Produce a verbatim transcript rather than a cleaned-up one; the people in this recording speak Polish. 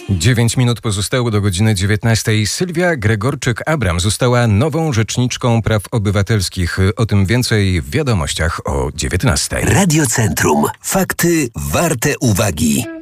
Dziewięć minut pozostało do godziny dziewiętnastej. Sylwia Gregorczyk-Abram została nową rzeczniczką praw obywatelskich. O tym więcej w wiadomościach o dziewiętnastej. Radio Centrum. Fakty warte uwagi.